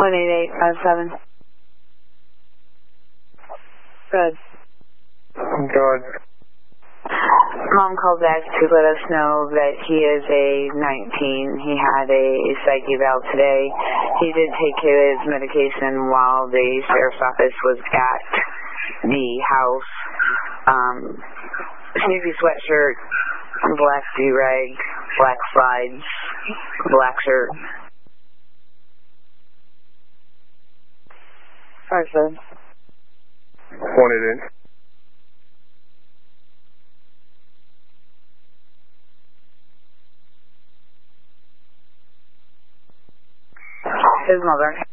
18857. Good. Good. Mom called back to let us know that he is a 19. He had a psych eval today. He did take his medication while the sheriff's office was at the house. Snoopy sweatshirt, black do-rag, black slides, black shirt. 188. His mother.